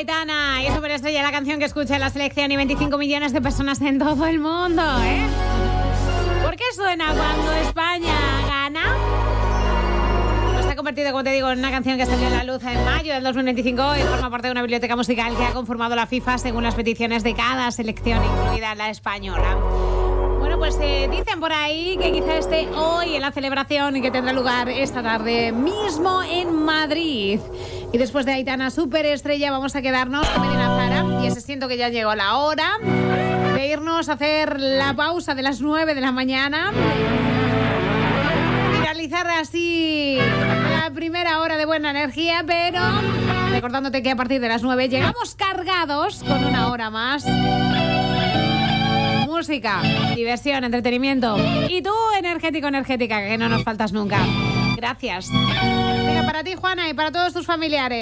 Aitana y Superestrella, la canción que escucha en la selección y 25 millones de personas en todo el mundo, ¿eh? ¿Por qué suena cuando España gana? Pues se ha convertido, como te digo, en una canción que salió a la luz en mayo del 2025 y forma parte de una biblioteca musical que ha conformado la FIFA según las peticiones de cada selección, incluida la española. Bueno, pues dicen por ahí que quizá esté hoy en la celebración y que tendrá lugar esta tarde mismo en Madrid. Y después de Aitana Superestrella vamos a quedarnos con Medina Zara y ese siento que ya llegó la hora de irnos a hacer la pausa de las 9 de la mañana. Finalizar así la primera hora de buena energía, pero recordándote que a partir de las 9 llegamos cargados con una hora más. Música, diversión, entretenimiento y tú, energética, que no nos faltas nunca. Gracias. Venga, para ti, Juana, y para todos tus familiares.